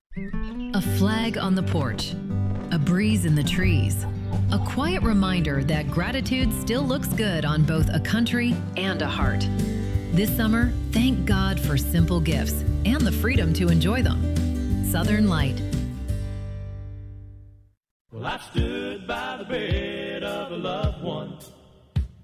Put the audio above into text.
A flag on the porch, a breeze in the trees, a quiet reminder that gratitude still looks good on both a country and a heart. This summer, thank God for simple gifts and the freedom to enjoy them. Southern Light. Well, I stood by the bed of a loved one